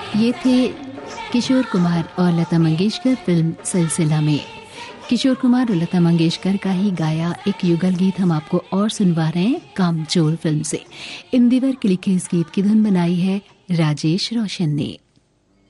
ये थे किशोर कुमार और लता मंगेशकर फिल्म सिलसिला में। किशोर कुमार और लता मंगेशकर का ही गाया एक युगल गीत हम आपको और सुनवा रहे हैं कामचोर फिल्म से। इंदिवर के लिखे इस गीत की धुन बनाई है राजेश रोशन ने।